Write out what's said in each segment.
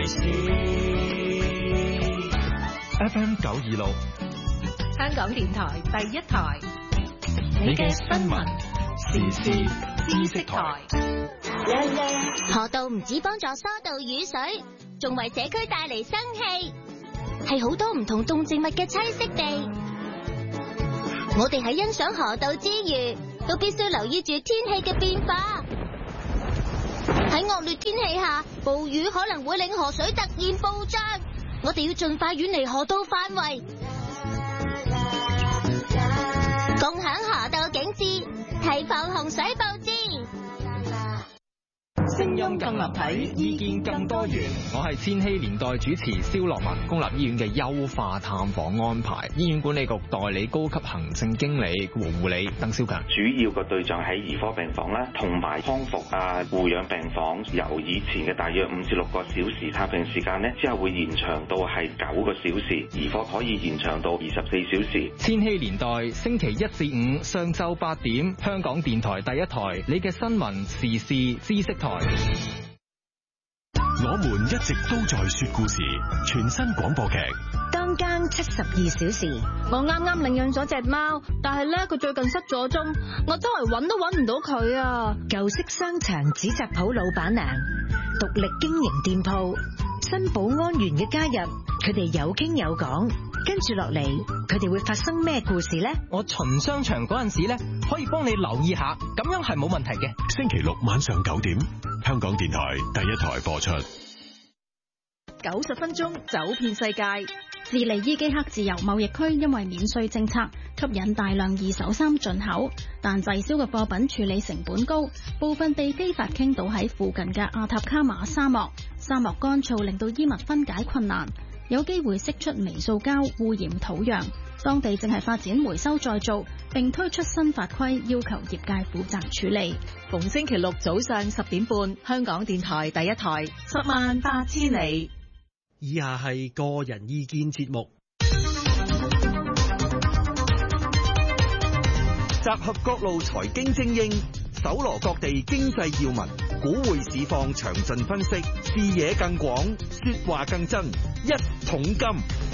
為事。FM 926， 香港電台第一台， 你嘅新聞時事知識台。 河道唔止幫助疏導雨水，仲為社區帶嚟生氣，係好多唔同動植物嘅棲息地。我哋喺欣賞河道之餘，都必須留意住天氣嘅變化。喺惡劣天氣下，暴雨可能會令河水突然暴漲，我哋要盡快遠離河道範圍，共享河道景致，提防洪水暴至。 聲音更立體，意見更多元。我係千禧年代主持蕭樂文。公立醫院嘅優化探訪安排，醫院管理局代理高級行政經理和護理鄧兆強。 主要個對象喺兒科病房啦，同埋康復護養病房，由以前嘅大約5至6個小時探病時間呢，之後會延長到係9個小時，兒科可以延長到24小時。 千禧年代星期1至5上晝8點，香港電台第一台，你嘅新聞時事知識台。 我們一直都在說故事，全新廣播劇當更72小時。 我啱啱領養咗隻貓，但係咧佢最近失咗蹤，我周圍揾都揾唔到佢啊！ 舊式商場紙紮鋪老闆娘，獨立經營店鋪，新保安員嘅加入，佢哋有傾有講。跟住落嚟，佢哋會發生咩故事呢？ 我巡商場嗰陣時咧，可以幫你留意下，咁樣係冇問題嘅。 星期6晚上9點，香港電台第一台播出。 90分鐘走遍世界。 智利伊基克自由貿易區因為免稅政策，吸引大量二手衫進口，但滯銷嘅貨品處理成本高，部分被非法傾倒喺附近嘅阿塔卡馬沙漠。沙漠乾燥令到衣物分解困難，有機會釋出微塑膠污染土壤。當地正係發展回收再造，並推出新法規，要求業界負責處理。 逢星期6早上10點半，香港電台第一台，10萬8千里。 以下係個人意見節目，集合各路財經精英，搜羅各地經濟要聞，股匯市況詳盡分析，視野更廣，說話更真，一桶金。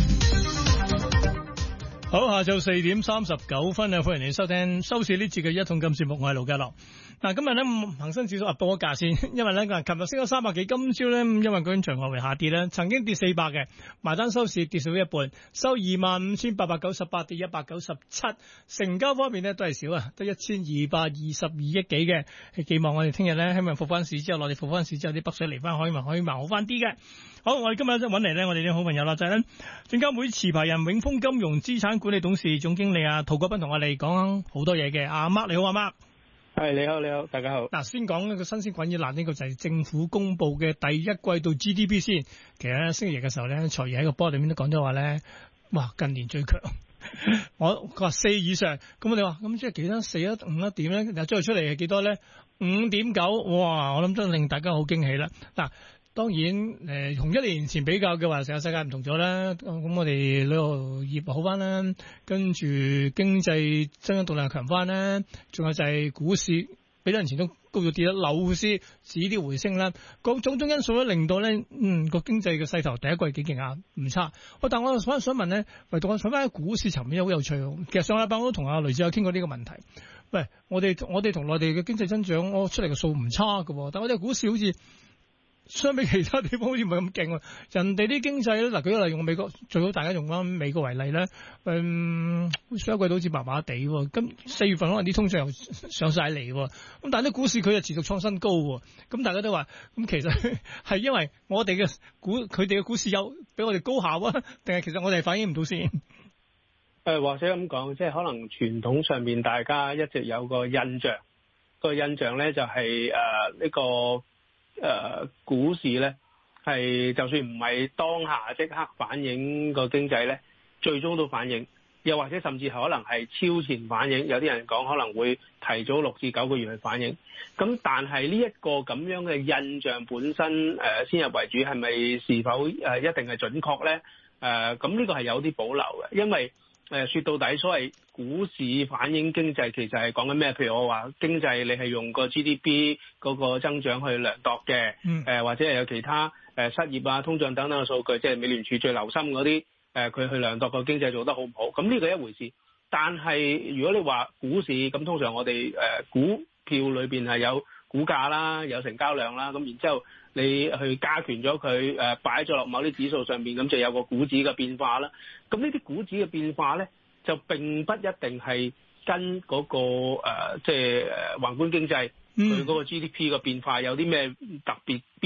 好，下晝4點39分啊！歡迎你收聽收市呢節嘅一桶金節目，我係盧家樂。嗱，今日咧恒生指數報咗價先，因為咧琴日升咗300幾，今朝咧因為嗰種場外圍下跌咧，曾經跌400嘅，埋單收市跌少一半，收25,898，跌197。成交方面咧都係少啊，得1222億幾嘅。寄望我哋聽日咧，希望復翻市之後，內地復翻市之後，啲北水嚟翻，可以好翻啲嘅。好，我哋今日就揾嚟咧，我哋啲好朋友啦，就係咧證監會持牌人永豐金融資產管理董事總經理陶國斌同我哋講好多嘢嘅。阿 Mark 你好，阿 Mark。 係，你好，大家好。嗱， 先講一個新鮮滾熱辣，呢個就係政府公布嘅第一季度 GDP 先。其實咧星期日嘅時候咧，財爺喺個波裏面都講咗話咧，哇，近年最強。佢話4以上，咁我哋話咁即係幾多4、5一點咧？再出嚟係幾多咧？5.9，哇！我諗都令大家好驚喜啦。嗱。當然，同1年前比較嘅話，成個世界唔同咗啦。咁我哋旅遊業好翻啦，跟住經濟增長動力強翻啦，仲有就係股市比1年前都高咗啲啦，樓市止啲回升啦，各種因素都令到咧，個經濟嘅勢頭第一季幾勁啊，唔差。但我想問咧，唯獨我睇翻喺股市層面好有趣。其實上個禮拜我都同阿雷志有傾過呢個問題。喂，我哋同內地嘅經濟增長，我出嚟嘅數唔差㗎，但我哋股市好似相比其他地方好似唔係咁勁喎，人哋啲經濟咧，嗱舉個例用美國，最好大家用翻美國為例咧，上一季度好似麻麻地喎，咁4月份可能啲通脹又上晒嚟喎，咁但係啲股市佢又持續創新高喎，咁大家都話，咁其實係因為我哋嘅佢哋嘅股市有比我哋高效啊，定係其實我哋反映唔到先？ 或者咁講，即係可能傳統上面大家一直有個印象，咧就係呢個。股市咧係就算唔係當下即刻反映個經濟咧，最終都反映，又或者甚至可能係超前反映。有啲人講可能會提早6至9個月去反映。咁但係呢一個咁樣嘅印象本身先入為主，係咪是否一定係準確咧？咁呢個係有啲保留嘅，因為說到底，所謂股市反映經濟，其實係講緊咩？譬如我話經濟，你係用個 GDP 嗰個增長去量度嘅，或者係有其他失業啊、通脹等等嘅數據，即係美聯儲最留心嗰啲，佢去量度個經濟做得好唔好？咁呢個一回事。但係如果你話股市，咁通常我哋股票裏邊係有股價啦，有成交量啦，咁然之後你去加權咗佢，擺咗落某啲指數上面，咁就有個股指嘅變化啦。咁呢啲股指嘅變化咧，就並不一定係跟嗰個即係宏觀經濟佢嗰個 GDP 嘅變化有啲咩特別。